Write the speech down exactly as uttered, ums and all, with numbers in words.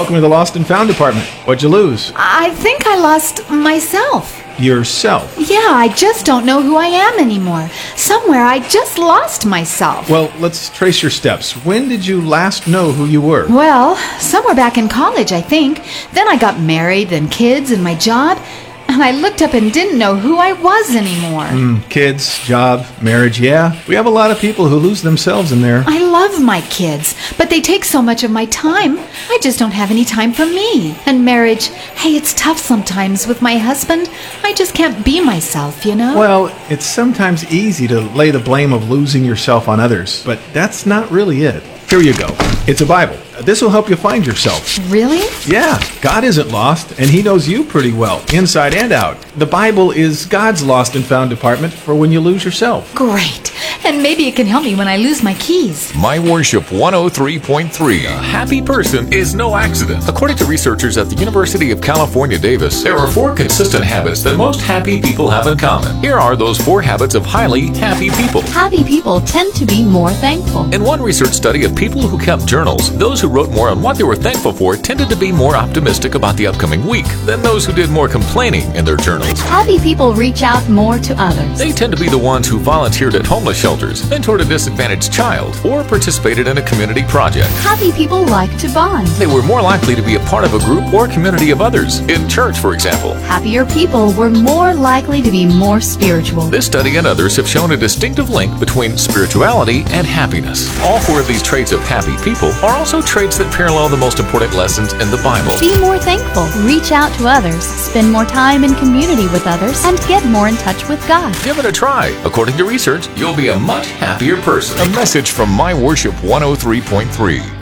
Welcome to the Lost and Found department. What'd you lose? I think I lost myself. Yourself. Yeah, I just don't know who I am anymore. Somewhere I just lost myself. Well, let's trace your steps. When did you last know who you were? Well, somewhere back in college, I think. Then I got married, then kids, and my job. And I looked up and didn't know who I was anymore. Mm, kids, job, marriage, yeah. We have a lot of people who lose themselves in there. I love my kids, but they take so much of my time. I just don't have any time for me. And marriage, hey, it's tough sometimes with my husband. I just can't be myself, you know? Well, it's sometimes easy to lay the blame of losing yourself on others, but that's not really it. Here you go. It's a Bible. This will help you find yourself. Really? Yeah, God isn't lost, and He knows you pretty well, inside and out. The Bible is God's lost and found department for when you lose yourself. Great. And maybe it can help me when I lose my keys. My Worship one oh three point three. A happy person is no accident. According to researchers at the University of California, Davis, there are four consistent habits that most happy people have in common. Here are those four habits of highly happy people. Happy people tend to be more thankful. In one research study of people who kept journals, those who wrote more on what they were thankful for tended to be more optimistic about the upcoming week than those who did more complaining in their journals. Happy people reach out more to others. They tend to be the ones who volunteered at homeless shelters, mentored a disadvantaged child, or participated in a community project. Happy people like to bond. They were more likely to be a part of a group or community of others, in church, for example. Happier people were more likely to be more spiritual. This study and others have shown a distinctive link between spirituality and happiness. All four of these traits of happy people are also traits that parallel the most important lessons in the Bible. Be more thankful, reach out to others, spend more time in community with others, and get more in touch with God. Give it a try. According to research, you'll be a much happier person. A message from My Worship one oh three point three.